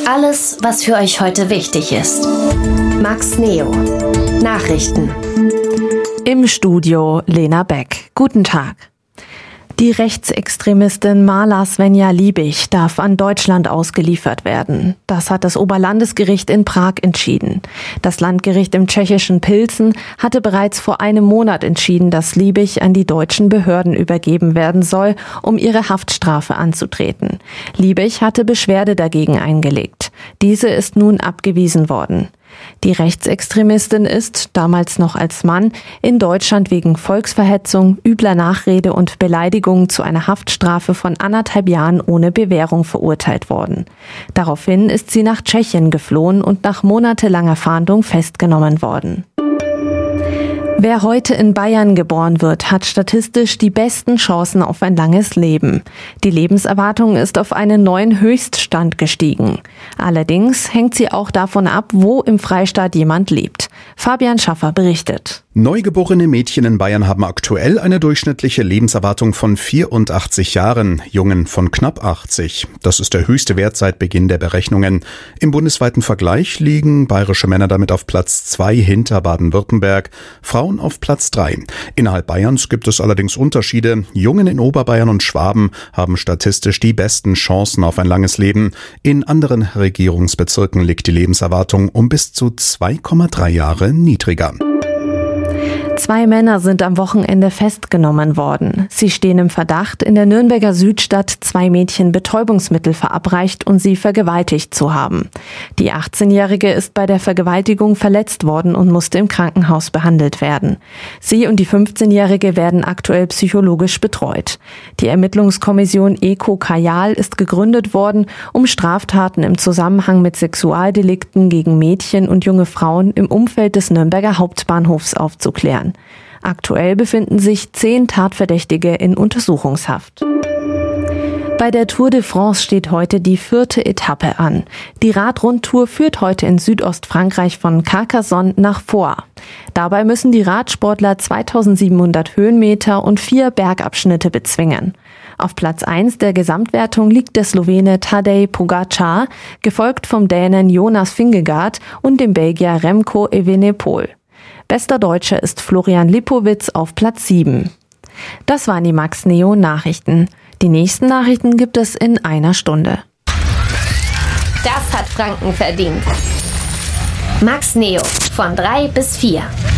Alles, was für euch heute wichtig ist. Max Neo. Nachrichten. Im Studio Lena Beck. Guten Tag. Die Rechtsextremistin Marla Svenja Liebig darf an Deutschland ausgeliefert werden. Das hat das Oberlandesgericht in Prag entschieden. Das Landgericht im tschechischen Pilsen hatte bereits vor einem Monat entschieden, dass Liebig an die deutschen Behörden übergeben werden soll, um ihre Haftstrafe anzutreten. Liebig hatte Beschwerde dagegen eingelegt. Diese ist nun abgewiesen worden. Die Rechtsextremistin ist, damals noch als Mann, in Deutschland wegen Volksverhetzung, übler Nachrede und Beleidigung zu einer Haftstrafe von 1,5 Jahren ohne Bewährung verurteilt worden. Daraufhin ist sie nach Tschechien geflohen und nach monatelanger Fahndung festgenommen worden. Wer heute in Bayern geboren wird, hat statistisch die besten Chancen auf ein langes Leben. Die Lebenserwartung ist auf einen neuen Höchststand gestiegen. Allerdings hängt sie auch davon ab, wo im Freistaat jemand lebt. Fabian Schaffer berichtet. Neugeborene Mädchen in Bayern haben aktuell eine durchschnittliche Lebenserwartung von 84 Jahren, Jungen von knapp 80. Das ist der höchste Wert seit Beginn der Berechnungen. Im bundesweiten Vergleich liegen bayerische Männer damit auf Platz 2 hinter Baden-Württemberg, Frauen auf Platz 3. Innerhalb Bayerns gibt es allerdings Unterschiede. Jungen in Oberbayern und Schwaben haben statistisch die besten Chancen auf ein langes Leben. In anderen Regierungsbezirken liegt die Lebenserwartung um bis zu 2,3 Jahre niedriger. 2 Männer sind am Wochenende festgenommen worden. Sie stehen im Verdacht, in der Nürnberger Südstadt 2 Mädchen Betäubungsmittel verabreicht und sie vergewaltigt zu haben. Die 18-Jährige ist bei der Vergewaltigung verletzt worden und musste im Krankenhaus behandelt werden. Sie und die 15-Jährige werden aktuell psychologisch betreut. Die Ermittlungskommission ECO Kajal ist gegründet worden, um Straftaten im Zusammenhang mit Sexualdelikten gegen Mädchen und junge Frauen im Umfeld des Nürnberger Hauptbahnhofs aufzuklären. Aktuell befinden sich 10 Tatverdächtige in Untersuchungshaft. Bei der Tour de France steht heute die 4. Etappe an. Die Radrundtour führt heute in Südostfrankreich von Carcassonne nach Foix. Dabei müssen die Radsportler 2700 Höhenmeter und 4 Bergabschnitte bezwingen. Auf Platz 1 der Gesamtwertung liegt der Slowene Tadej Pogačar, gefolgt vom Dänen Jonas Vingegaard und dem Belgier Remco Evenepoel. Bester Deutscher ist Florian Lipowitz auf Platz 7. Das waren die Max Neo Nachrichten. Die nächsten Nachrichten gibt es in einer Stunde. Das hat Franken verdient. Max Neo von 3 bis 4.